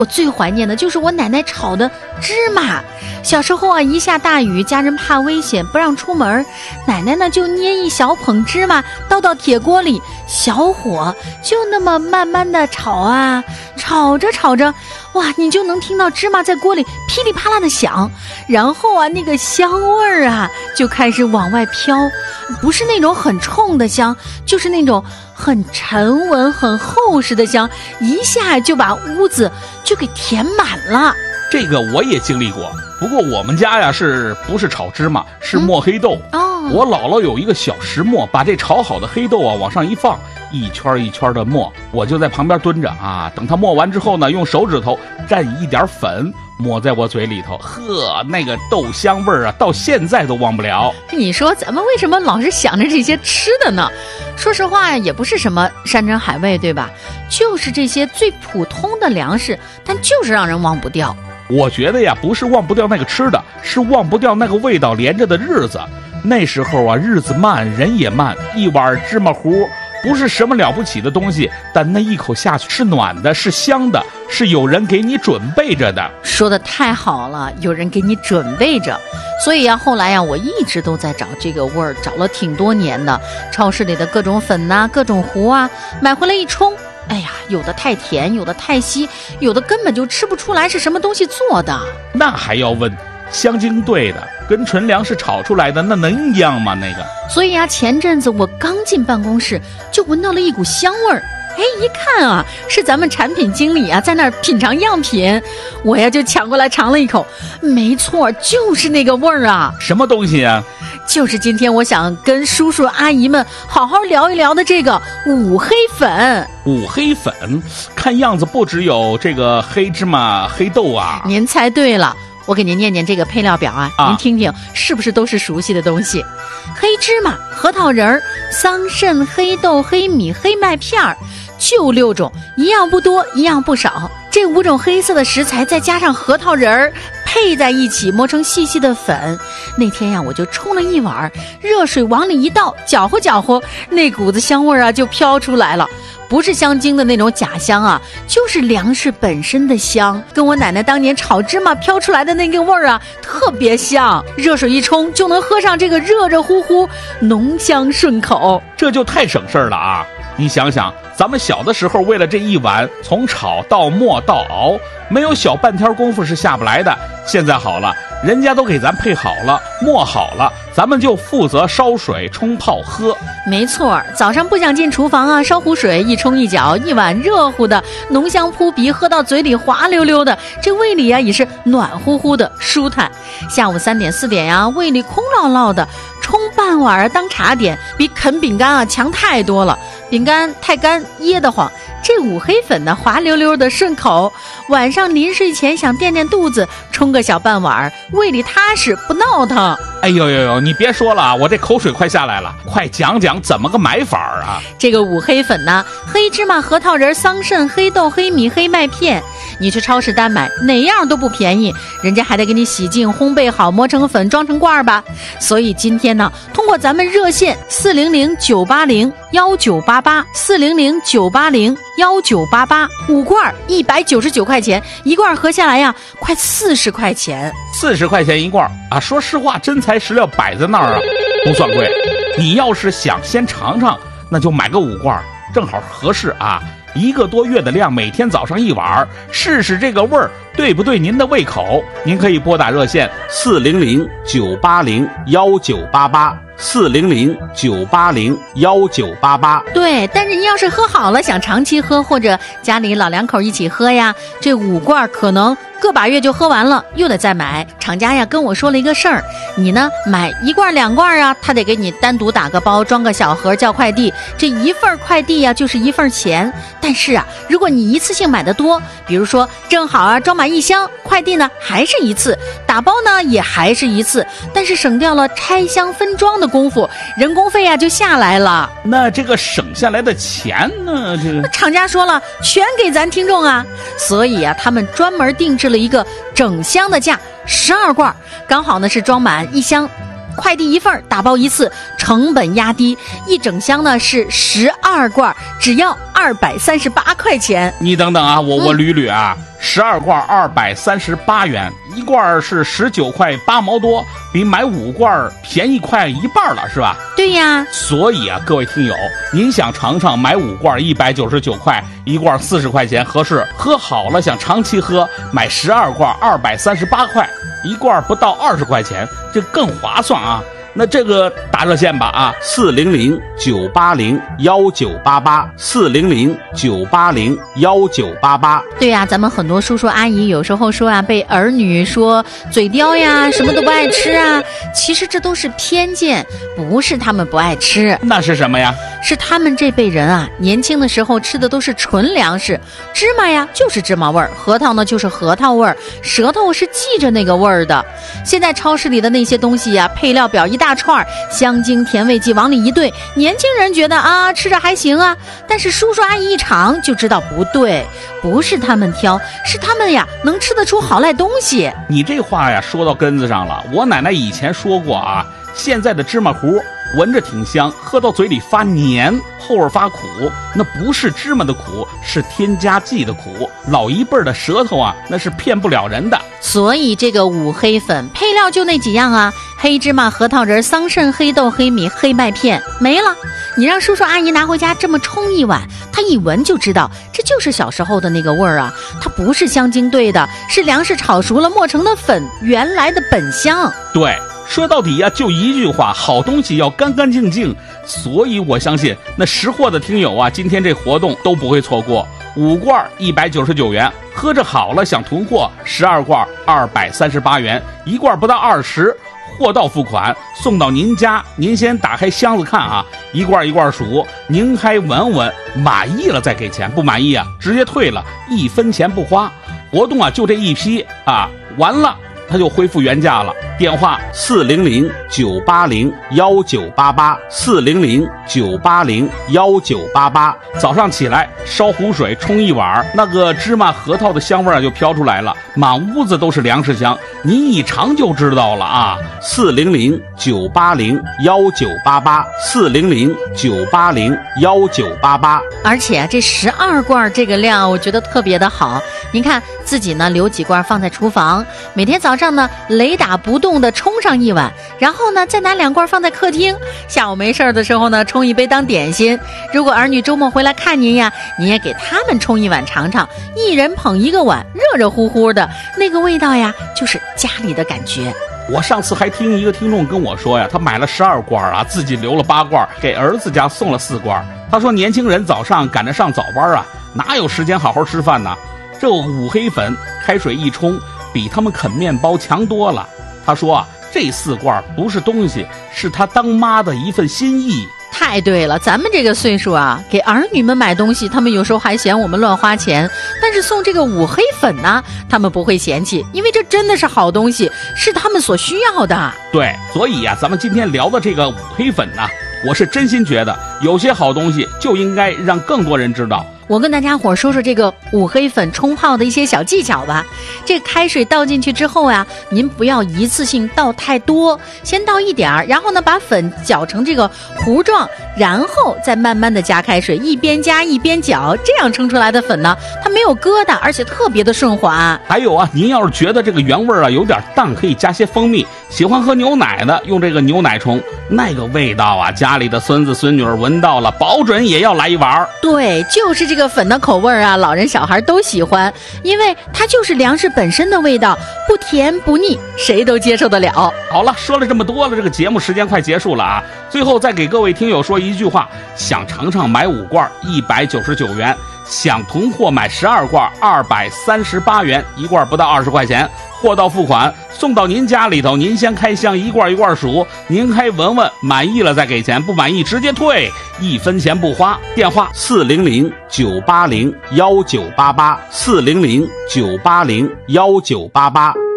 我最怀念的就是我奶奶炒的芝麻。小时候啊，一下大雨，家人怕危险不让出门，奶奶呢就捏一小捧芝麻倒到铁锅里，小火就那么慢慢的炒啊，炒着炒着，哇，你就能听到芝麻在锅里噼里啪啦的响，然后啊，那个香味儿啊就开始往外飘，不是那种很冲的香，就是那种很沉稳很厚实的香，一下就把屋子就给填满了。 这个我也经历过，不过我们家呀不是炒芝麻，是磨黑豆。我姥姥有一个小石磨，把这炒好的黑豆啊往上一放，一圈一圈的磨，我就在旁边蹲着啊，等它磨完之后呢，用手指头蘸一点粉抹在我嘴里头，呵，那个豆香味儿啊，到现在都忘不了。 你说咱们为什么老是想着这些吃的呢？说实话呀，也不是什么山珍海味，对吧？就是这些最普通的粮食，但就是让人忘不掉。 我觉得呀，不是忘不掉那个吃的，是忘不掉那个味道连着的日子。那时候啊，日子慢，人也慢，一碗芝麻糊不是什么了不起的东西，但那一口下去是暖的，是香的，是有人给你准备着的。 说的太好了，有人给你准备着。所以啊，后来呀，我一直都在找这个味儿，找了挺多年的。超市里的各种粉呐，各种糊啊，买回来一冲，哎呀，有的太甜，有的太稀，有的根本就吃不出来是什么东西做的。 那还要问，香精兑的跟纯粮食炒出来的那能一样吗？那个。 所以啊，前阵子我刚进办公室就闻到了一股香味儿。哎，一看啊，是咱们产品经理啊在那儿品尝样品，我呀就抢过来尝了一口，没错，就是那个味儿啊。 什么东西啊？ 就是今天我想跟叔叔阿姨们好好聊一聊的这个五黑粉。 五黑粉，看样子不只有这个黑芝麻、黑豆啊。 您猜对了，我给您念念这个配料表啊，您听听是不是都是熟悉的东西？黑芝麻、核桃仁儿、桑葚、黑豆、黑米、黑麦片儿，就6种，一样不多，一样不少。这5种黑色的食材再加上核桃仁儿配在一起，磨成细细的粉。那天呀，我就冲了一碗热水，往里一倒，搅和搅和，那股子香味啊就飘出来了。不是香精的那种假香啊，就是粮食本身的香，跟我奶奶当年炒芝麻飘出来的那个味儿啊特别像。热水一冲就能喝上这个热热乎乎，浓香顺口， 这就太省事儿了啊！你想想，咱们小的时候为了这一碗，从炒到磨到熬，没有小半天功夫是下不来的。现在好了，人家都给咱配好了，磨好了，咱们就负责烧水冲泡喝。 没错，早上不想进厨房啊，烧壶水一冲一搅，一碗热乎的，浓香扑鼻，喝到嘴里滑溜溜的，这胃里啊也是暖乎乎的，舒坦。下午3点4点呀，胃里空落落的，冲半碗当茶点，比啃饼干啊强太多了。饼干太干噎得慌，这五黑粉呢滑溜溜的顺口。晚上临睡前想垫垫肚子，冲个小半碗，胃里踏实不闹腾。 哎呦呦呦，你别说了，我这口水快下来了，快讲讲怎么个买法啊？ 这个五黑粉呢，黑芝麻、核桃仁、桑葚、黑豆、黑米、黑麦片，你去超市单买哪样都不便宜，人家还得给你洗净、烘焙好、磨成粉、装成罐吧。所以今天呢，通过咱们热线400-980-1988，400-980-1988，5罐199块钱，一罐合下来呀，快40块钱。 40块钱一罐啊！说实话，真材实料摆在那儿啊，不算贵。你要是想先尝尝，那就买个5罐，正好合适啊。1个多月的量，每天早上1碗，试试这个味儿对不对您的胃口。您可以拨打热线400-980-1988，400-980-1988。 对，但是您要是喝好了，想长期喝，或者家里老两口一起喝呀，这5罐可能个把月就喝完了，又得再买。厂家呀跟我说了一个事儿，你呢买1罐2罐啊，他得给你单独打个包，装个小盒叫快递，这一份快递呀就是1份钱。但是啊，如果你一次性买的多，比如说正好啊装满1箱，快递呢还是1次，打包呢也还是1次，但是省掉了拆箱分装的功夫，人工费啊就下来了。 那这个省下来的钱呢？这个厂家说了，全给咱听众啊，所以啊，他们专门定制了一个整箱的价，12罐，刚好呢是装满1箱。快递1份，打包1次，成本压低，一整箱呢是12罐，只要238块钱。 你等等啊，我捋捋啊 ，12罐238元，一罐是19块8毛多，比买5罐便宜快一半了，是吧？ 对呀。 所以啊，各位听友，您想尝尝买5罐199块，一罐40块钱合适，喝好了想长期喝，买12罐238块，一罐不到20块钱，这更划算啊。那这个打热线吧啊，400-980-1988，400-980-1988。 对呀，咱们很多叔叔阿姨有时候说啊，被儿女说嘴刁呀，什么都不爱吃啊，其实这都是偏见，不是他们不爱吃。 那是什么呀？ 是他们这辈人啊，年轻的时候吃的都是纯粮食，芝麻呀就是芝麻味儿，核桃呢就是核桃味儿，舌头是记着那个味儿的。现在超市里的那些东西呀，配料表一大串，香精甜味剂往里一兑，年轻人觉得啊吃着还行啊，但是叔叔阿姨一尝就知道不对，不是他们挑，是他们呀能吃得出好赖东西。 你这话呀说到根子上了，我奶奶以前说过啊，现在的芝麻糊闻着挺香，喝到嘴里发黏，后味发苦，那不是芝麻的苦，是添加剂的苦。老一辈的舌头啊，那是骗不了人的。 所以这个五黑粉配料就那几样啊，黑芝麻、核桃仁、桑葚、黑豆、黑米、黑麦片，没了。你让叔叔阿姨拿回家这么冲一碗，他一闻就知道这就是小时候的那个味儿啊，它不是香精兑的，是粮食炒熟了磨成的粉，原来的本香。 对，说到底呀，就一句话，好东西要干干净净。所以我相信那识货的听友啊，今天这活动都不会错过。5罐199元，喝着好了想囤货，12罐238元，一罐不到20，货到付款，送到您家。您先打开箱子看啊，一罐一罐数，您还闻闻，满意了再给钱，不满意啊直接退了，1分钱不花。活动啊就这一批啊，完了它就恢复原价了。电话400-980-1988，400-980-1988。早上起来烧壶水冲一碗，那个芝麻核桃的香味就飘出来了，满屋子都是粮食香，您一尝就知道了啊。400-980-1988，400-980-1988。 而且这12罐这个量我觉得特别的好，您看自己呢留几罐放在厨房，每天早上呢雷打不动的冲上一碗，然后呢再拿2罐放在客厅，下午没事的时候呢冲一杯当点心。如果儿女周末回来看您呀，您也给他们冲一碗尝尝，一人捧一个碗，热热乎乎的，那个味道呀就是家里的感觉。 我上次还听一个听众跟我说呀，他买了12罐啊，自己留了8罐，给儿子家送了4罐。他说年轻人早上赶着上早班啊，哪有时间好好吃饭呢？这五黑粉开水一冲，比他们啃面包强多了。他说啊，这4罐不是东西，是他当妈的一份心意。 太对了，咱们这个岁数啊，给儿女们买东西，他们有时候还嫌我们乱花钱，但是送这个五黑粉呢，他们不会嫌弃，因为这真的是好东西，是他们所需要的。 对，所以呀，咱们今天聊的这个五黑粉呢，我是真心觉得有些好东西就应该让更多人知道。 我跟大家伙说说这个五黑粉冲泡的一些小技巧吧。这开水倒进去之后啊，您不要一次性倒太多，先倒一点儿，然后呢把粉搅成这个糊状，然后再慢慢的加开水，一边加一边搅，这样冲出来的粉呢，它没有疙瘩，而且特别的顺滑。 还有啊，您要是觉得这个原味啊有点淡，可以加些蜂蜜。喜欢喝牛奶的，用这个牛奶冲，那个味道啊，家里的孙子孙女闻到了，保准也要来一碗。对， 就是这个粉的口味啊，老人小孩都喜欢，因为它就是粮食本身的味道，不甜不腻，谁都接受得了。 好了，说了这么多了，这个节目时间快结束了啊，最后再给各位听友说一句话，想尝尝买5罐199元，想囤货买12罐238元，一罐不到20块钱，货到付款，送到您家里头，您先开箱，一罐一罐数，您还闻闻，满意了再给钱，不满意直接退，1分钱不花。电话400-980-1988，400-980-1988。